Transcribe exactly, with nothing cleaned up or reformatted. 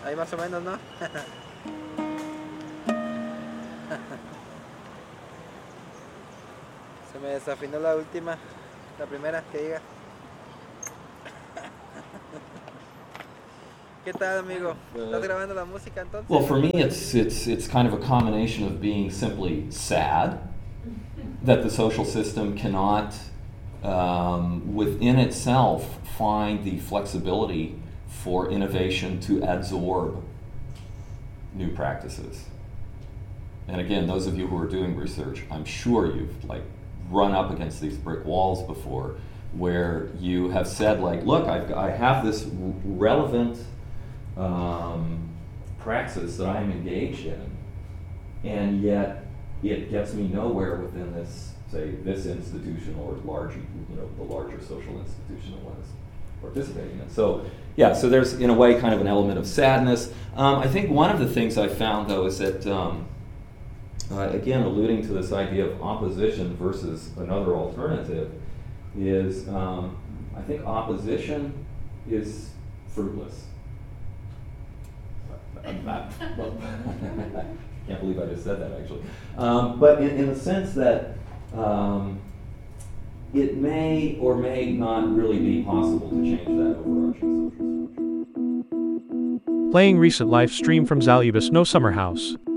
Ahí más o menos, ¿no? Se me desafinó la última, la primera que diga. ¿Qué tal, amigo? ¿Estás grabando la música entonces? Well, for me, it's it's it's kind of a combination of being simply sad that the social system cannot, um, within itself, find the flexibility for innovation to absorb new practices. And again, those of you who are doing research, I'm sure you've like run up against these brick walls before, where you have said like, look, I've, I have this relevant um, praxis that I'm engaged in, and yet it gets me nowhere within this, say, this institution or larger, you know, the larger social institution that one is participating in. So, yeah, so there's in a way kind of an element of sadness. Um, I think one of the things I found though is that, um, uh, again, alluding to this idea of opposition versus another alternative, is um, I think opposition is fruitless. I'm not, well, I can't believe I just said that actually. Um, but in, in the sense that um, it may or may not really be possible to change that overarching social structure. Playing recent live stream from Zalubis No Summer House.